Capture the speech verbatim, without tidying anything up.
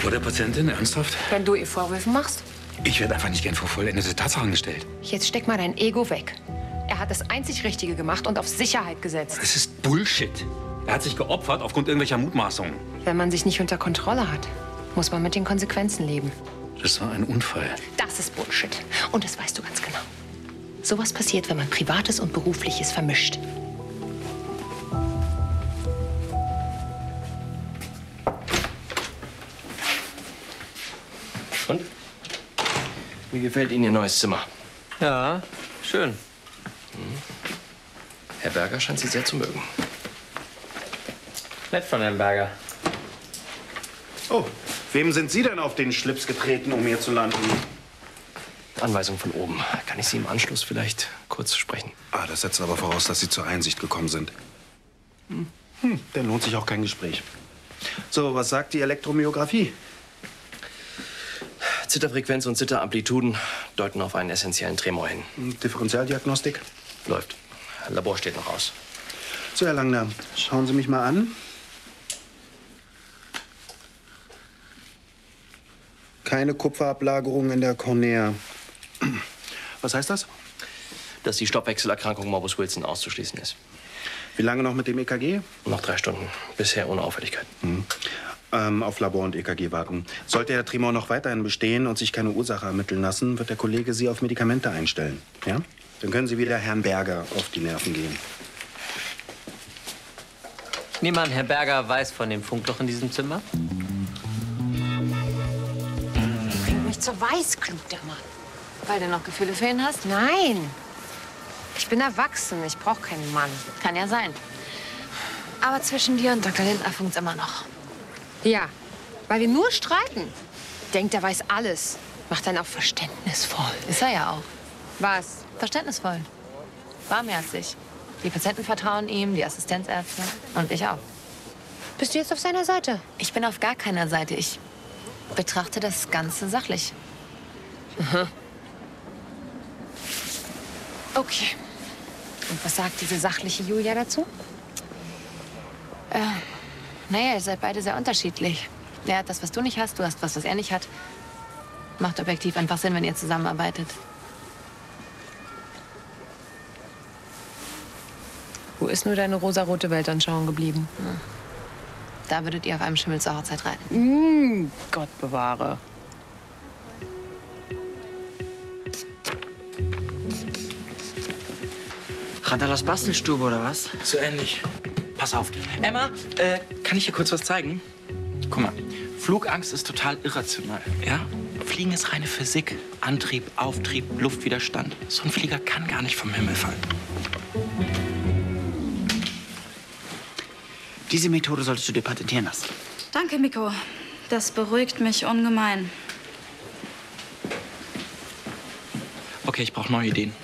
Vor der Patientin? Ernsthaft? Wenn du ihr Vorwürfe machst? Ich werde einfach nicht gern vor vollendete Tatsachen gestellt. Jetzt steck mal dein Ego weg. Er hat das einzig Richtige gemacht und auf Sicherheit gesetzt. Das ist Bullshit. Er hat sich geopfert aufgrund irgendwelcher Mutmaßungen. Wenn man sich nicht unter Kontrolle hat, muss man mit den Konsequenzen leben. Das war ein Unfall. Das ist Bullshit. Und das weißt du ganz genau. Sowas passiert, wenn man Privates und Berufliches vermischt. Und? Wie gefällt Ihnen Ihr neues Zimmer? Ja, schön. Hm. Herr Berger scheint Sie sehr zu mögen. Nett von Herrn Berger. Oh, wem sind Sie denn auf den Schlips getreten, um hier zu landen? Anweisung von oben. Kann ich Sie im Anschluss vielleicht kurz sprechen? Ah, das setzt aber voraus, dass Sie zur Einsicht gekommen sind. Hm. Hm, dann lohnt sich auch kein Gespräch. So, was sagt die Elektromyographie? Zitterfrequenz und Zitteramplituden deuten auf einen essentiellen Tremor hin. Differentialdiagnostik? Läuft. Labor steht noch aus. So, Herr Langner, schauen Sie mich mal an. Keine Kupferablagerung in der Cornea. Was heißt das? Dass die Stoffwechselerkrankung Morbus Wilson auszuschließen ist. Wie lange noch mit dem E K G? Noch drei Stunden. Bisher ohne Auffälligkeit. Mhm. Ähm, auf Labor und E K G warten. Sollte der Tremor noch weiterhin bestehen und sich keine Ursache ermitteln lassen, wird der Kollege Sie auf Medikamente einstellen. Ja? Dann können Sie wieder Herrn Berger auf die Nerven gehen. Ich nehme an, Herr Berger weiß von dem Funkloch in diesem Zimmer. Bringt mich zur Weißglut, der Mann. Weil du noch Gefühle für ihn hast? Nein. Ich bin erwachsen. Ich brauche keinen Mann. Kann ja sein. Aber zwischen dir und Doktor Lindner funkt's immer noch. Ja, weil wir nur streiten. Denkt, er weiß alles. Macht dann auch verständnisvoll. Ist er ja auch. Was? Verständnisvoll. Warmherzig. Die Patienten vertrauen ihm, die Assistenzärzte und ich auch. Bist du jetzt auf seiner Seite? Ich bin auf gar keiner Seite. Ich betrachte das Ganze sachlich. Mhm. Okay. Und was sagt diese sachliche Julia dazu? Äh, naja, ihr seid beide sehr unterschiedlich. Er hat das, was du nicht hast, du hast was, was er nicht hat. Macht objektiv einfach Sinn, wenn ihr zusammenarbeitet. Wo ist nur deine rosarote Weltanschauung geblieben? Hm. Da würdet ihr auf einem Schimmel zur Hochzeit reiten. Mm, Gott bewahre. Randalas Bastelstube oder was? So ähnlich. Pass auf. Emma, äh, kann ich dir kurz was zeigen? Guck mal, Flugangst ist total irrational, ja? Fliegen ist reine Physik. Antrieb, Auftrieb, Luftwiderstand. So ein Flieger kann gar nicht vom Himmel fallen. Diese Methode solltest du dir patentieren lassen. Danke, Miko. Das beruhigt mich ungemein. Okay, ich brauche neue Ideen.